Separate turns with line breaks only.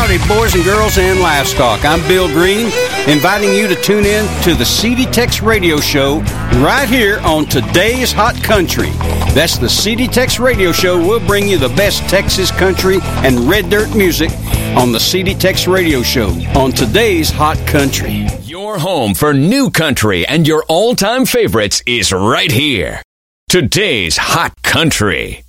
Howdy, boys and girls and livestock. I'm Bill Green, inviting you to tune in to the CD Tex Radio Show right here on Today's Hot Country. That's the CD Tex Radio Show. We'll bring you the best Texas country and red dirt music on the CD Tex Radio Show on Today's Hot Country.
Your home for new country and your all-time favorites is right here. Today's Hot Country.